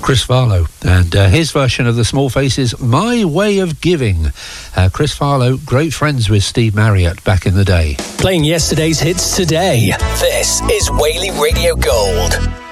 Chris Farlow and his version of the Small Faces, My Way of Giving. Chris Farlow, great friends with Steve Marriott back in the day. Playing yesterday's hits today. This is Whaley Radio Gold.